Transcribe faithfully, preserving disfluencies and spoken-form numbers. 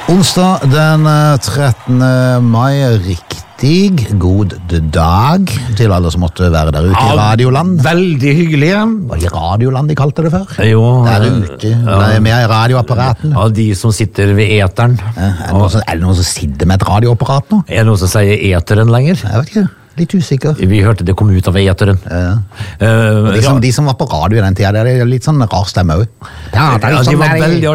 Onsdag den trettende mai, riktig god dag til alle som måtte være der ute i Radioland. Veldig hyggelig. Var det Radioland de kalte det før? Jo. Der ute, ja. Med radioapparaten. Ja, de som sitter ved eteren. Ja, er, det noen som, er det noen som sitter med et radioapparat nå? Er det noen som sier eteren lenger? Jeg vet ikke. Litt usikker. Vi hørte det kom ut av eteren. Ja. Uh, de, som, ja. de som var på radio i den tiden, det er litt sånn rar stemme også. Ja, de var veldig